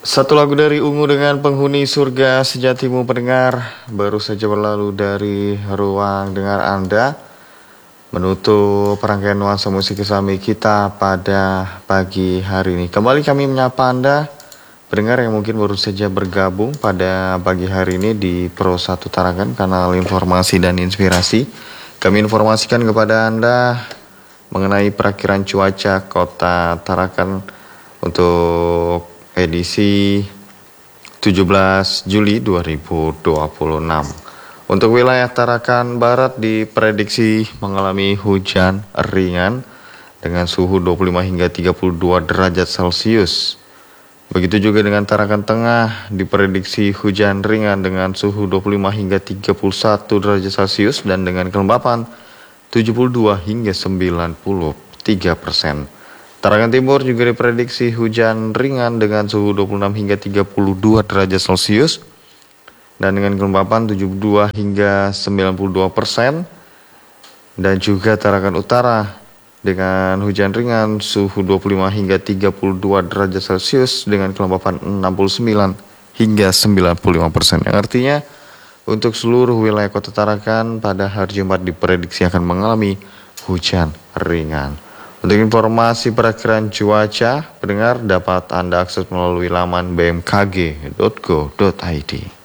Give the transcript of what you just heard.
Satu lagu dari Ungu dengan Penghuni Surga Sejatimu pendengar baru saja berlalu dari ruang dengar Anda, menutup rangkaian nuansa musik Islami kita pada pagi hari ini. Kembali kami menyapa Anda pendengar yang mungkin baru saja bergabung pada pagi hari ini di Pro 1 Tarakan, kanal informasi dan inspirasi. Kami informasikan kepada Anda mengenai perakiran cuaca kota Tarakan untuk edisi 17 Juli 2026. Untuk wilayah Tarakan Barat diprediksi mengalami hujan ringan dengan suhu 25 hingga 32 derajat Celcius. Begitu juga dengan Tarakan Tengah diprediksi hujan ringan dengan suhu 25 hingga 31 derajat Celcius dan dengan kelembapan 72 hingga 93%. Tarakan Timur juga diprediksi hujan ringan dengan suhu 26 hingga 32 derajat Celcius dan dengan kelembapan 72 hingga 92%. Dan juga Tarakan Utara dengan hujan ringan suhu 25 hingga 32 derajat Celcius dengan kelembapan 69 hingga 95%. Yang artinya untuk seluruh wilayah kota Tarakan pada hari Jumat diprediksi akan mengalami hujan ringan. Untuk informasi perakiraan cuaca, pendengar dapat Anda akses melalui laman bmkg.go.id.